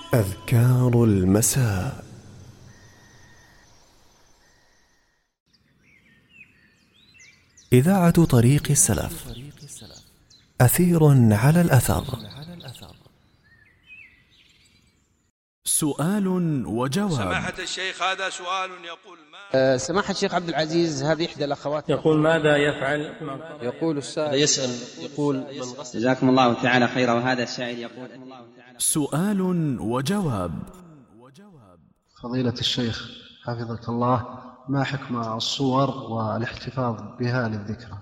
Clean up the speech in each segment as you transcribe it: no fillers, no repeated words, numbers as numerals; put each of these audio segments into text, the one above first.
أذكار المساء. إذاعة طريق السلف، أثير على الأثر. سؤال وجواب. سماحة الشيخ، هذا سؤال يقول سماحة الشيخ عبد العزيز، هذه إحدى الأخوات يقول ماذا يفعل؟ يقول السائل يسأل يقول من قصد. جزاكم الله تعالى خيرا. وهذا السائل يقول سؤال وجواب. فضيلة الشيخ حفظك الله، ما حكم الصور والاحتفاظ بها للذكرى؟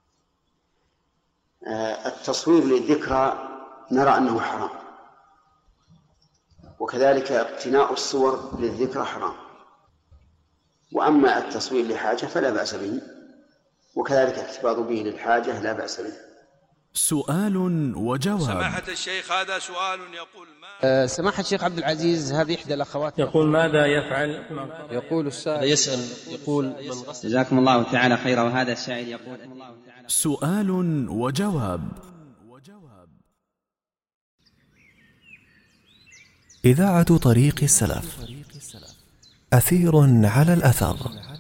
التصوير للذكرى نرى أنه حرام، وكذلك اقتناء الصور للذكرى حرام. وأما التصوير لحاجة فلا بأس به، وكذلك الاحتفاظ به للحاجة لا بأس به. سؤال وجواب. سماحة الشيخ، هذا سؤال يقول سماحة الشيخ عبد العزيز، هذه إحدى الأخوات يقول ماذا يفعل؟ يقول السائل يسأل يقول من قصد. جزاكم الله تعالى خيرا. وهذا السائل يقول سؤال وجواب. إذاعة طريق السلف، أثير على الأثر.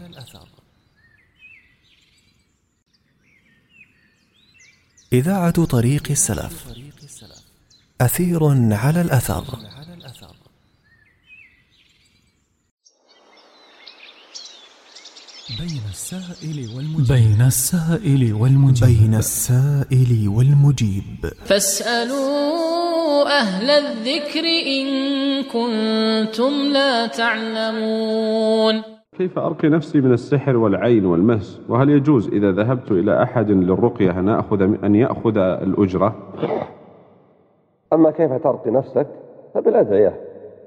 إذاعة طريق السلف، أثير على الأثر. بين السائل والمجيب. فاسألوا أهل الذكر إن كنتم لا تعلمون. كيف أرقي نفسي من السحر والعين والمس؟ وهل يجوز إذا ذهبت إلى أحد للرقية أن يأخذ الأجرة؟ أما كيف ترقي نفسك فبالأدعية،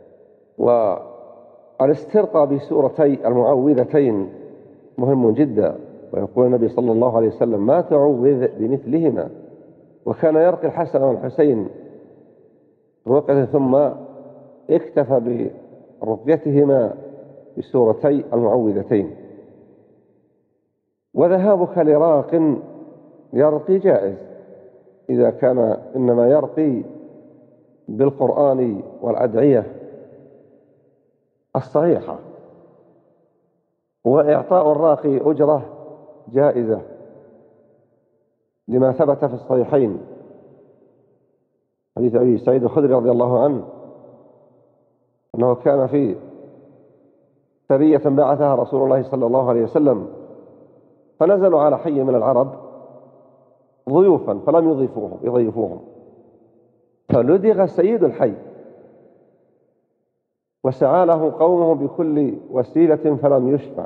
والاسترقاء بسورتي المعوذتين مهم جدا، ويقول النبي صلى الله عليه وسلم: ما تعوذ بمثلهما. وكان يرقي الحسن والحسين رقية ثم اكتفى برقيتهما بسورتي المعوذتين. وذهابك لراق يرقي جائز إذا كان إنما يرقي بالقرآن والأدعية الصحيحة، وإعطاء الراقي أجرة جائزة لما ثبت في الصحيحين حديث أبي سعيد الخدري رضي الله عنه أنه كان في سرية بعثها رسول الله صلى الله عليه وسلم، فنزلوا على حي من العرب ضيوفا فلم يضيفوهم، فلدغ سيد الحي وسعى له قومه بكل وسيلة فلم يشفع.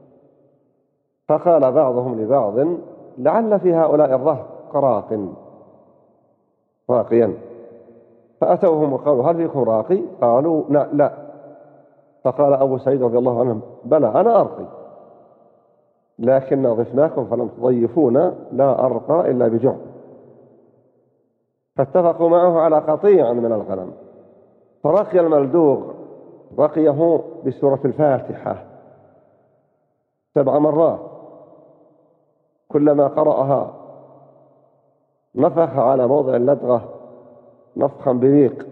فقال بعضهم لبعض: لعل في هؤلاء الرهط راقيا. فأتوهم وقالوا: هل فيكم راقي؟ قالوا: لا. فقال أبو سعيد رضي الله عنه: بلى، أنا أرقي، لكن ضفناكم فلم تضيفونا، لا أرقى إلا بجعل. فاتفقوا معه على قطيع من الغنم، فرقي الملدوغ رقيه بسورة الفاتحة 7 مرات، كلما قرأها نفخ على موضع اللدغة نفخا بريق.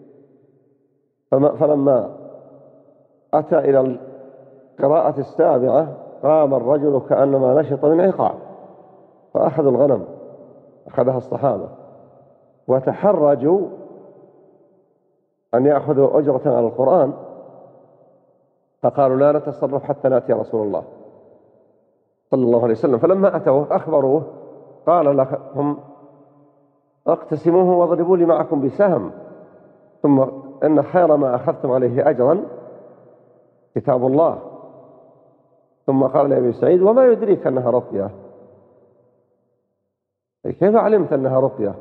فلما أتى إلى القراءة 7 قام الرجل كأنما نشط من عقاب، فأخذوا الغنم، أخذها الصحابة وتحرجوا أن يأخذوا أجرة على القرآن، فقالوا: لا نتصرف حتى نأتي رسول الله صلى الله عليه وسلم. فلما أتوه أخبروه، قال لهم: اقتسموه واضربوا لي معكم بسهم، ثم إن خير ما أخذتم عليه أجرا كتاب الله. ثم قال لأبي سعيد: وما يدريك أنها رقية؟ كيف علمت أنها رقية؟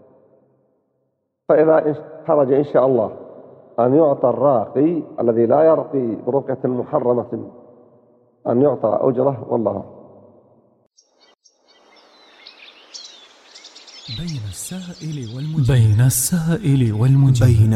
فإذا خرج إن شاء الله أن يعطى الراقي الذي لا يرقي برقية محرمة أن يعطى أجره، والله. بين السائل والمجيب.